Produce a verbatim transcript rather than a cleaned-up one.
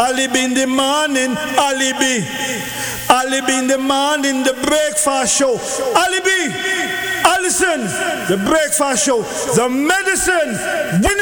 Alibi in the morning, alibi. Alibi in the morning, the breakfast show. Alibi, Allison, the breakfast show. The medicine,